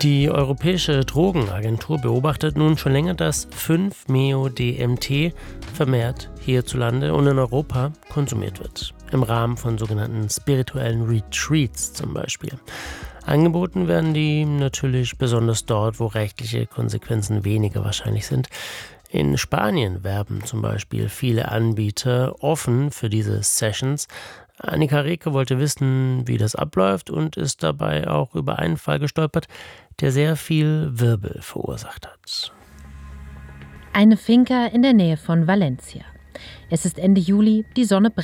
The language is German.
Die Europäische Drogenagentur beobachtet nun schon länger, dass 5-MeO-DMT vermehrt hierzulande und in Europa konsumiert wird. Im Rahmen von sogenannten spirituellen Retreats zum Beispiel. Angeboten werden die natürlich besonders dort, wo rechtliche Konsequenzen weniger wahrscheinlich sind. In Spanien werben zum Beispiel viele Anbieter offen für diese Sessions. Annika Rehke wollte wissen, wie das abläuft und ist dabei auch über einen Fall gestolpert, der sehr viel Wirbel verursacht hat. Eine Finca in der Nähe von Valencia. Es ist Ende Juli, die Sonne brennt.